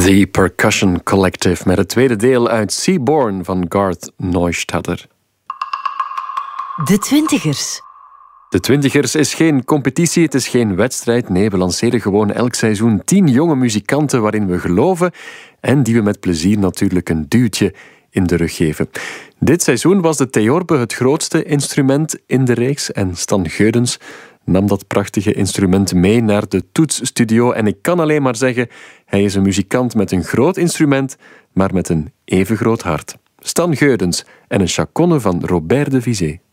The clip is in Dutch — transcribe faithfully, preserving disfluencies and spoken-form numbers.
The Percussion Collective met het tweede deel uit Seaborn van Garth Neustadter. De Twintigers. De Twintigers is geen competitie, het is geen wedstrijd. Nee, we lanceren gewoon elk seizoen tien jonge muzikanten waarin we geloven en die we met plezier natuurlijk een duwtje in de rug geven. Dit seizoen was de theorbe het grootste instrument in de reeks en Stan Geudens nam dat prachtige instrument mee naar de toetsstudio en ik kan alleen maar zeggen, hij is een muzikant met een groot instrument, maar met een even groot hart. Stan Geudens en een chaconne van Robert de Vizé.